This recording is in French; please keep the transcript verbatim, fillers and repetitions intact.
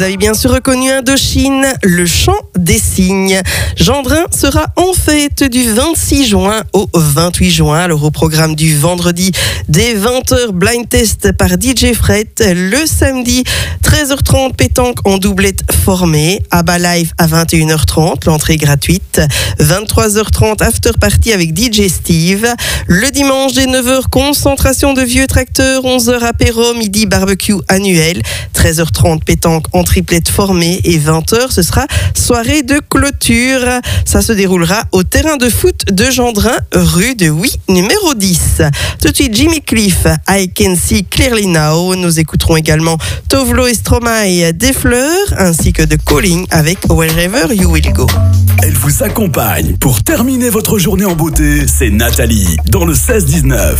Vous avez bien sûr reconnu Indochine, le chant des cygnes. Gendrin sera en fête du vingt-six juin au vingt-huit juin. Alors au programme du vendredi dès vingt heures, blind test par D J Fred. Le samedi treize heures trente, pétanque en doublette formée. Abba Live à vingt et une heures trente, l'entrée est gratuite. vingt-trois heures trente, after party avec D J Steve. Le dimanche dès neuf heures, concentration de vieux tracteurs. onze heures apéro, midi barbecue annuel. treize heures trente, pétanque en triplette formée. Et vingt heures, ce sera soirée de clôture. Ça se déroulera au terrain de foot de Gendrin, rue de Oui, numéro dix. Tout de suite, Jimmy Cliff, I Can See Clearly Now. Nous écouterons également Tovlo et Stromae, Des Fleurs, ainsi que de Calling avec Wherever You Will Go. Elle vous accompagne pour terminer votre journée en beauté. C'est Nathalie dans le seize dix-neuf.